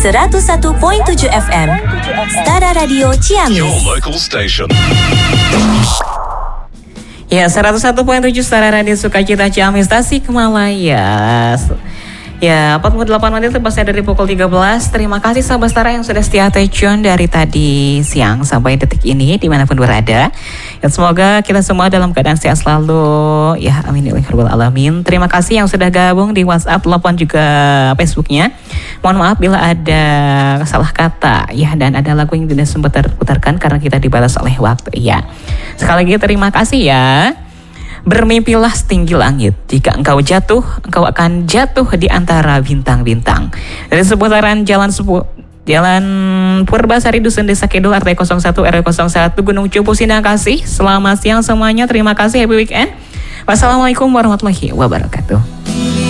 101.7 FM Stara Radio Ciamis. Your local station. Ya, 101.7 Stara Radio Sukacita Ciamis, Tasikmalaya. Ya, 48 menit tepatnya dari pukul 13. Terima kasih sahabat Stara yang sudah setia tune dari tadi siang sampai detik ini dimanapun berada. Ya, semoga kita semua dalam keadaan sehat selalu. Ya, amin ya rabbal alamin. Terima kasih yang sudah gabung di WhatsApp, telepon juga Facebooknya. Mohon maaf bila ada salah kata ya, dan ada lagu yang tidak sempat terputarkan karena kita dibalas oleh waktu ya. Sekali lagi terima kasih ya. Bermimpilah setinggi langit. Jika engkau jatuh, engkau akan jatuh di antara bintang-bintang. Dari seputaran Jalan Purbasari Dusun Desa Kidul RT 01 RW 01 Gunung Cupu Sinakasih. Selamat siang semuanya. Terima kasih. Happy weekend. Wassalamualaikum warahmatullahi wabarakatuh.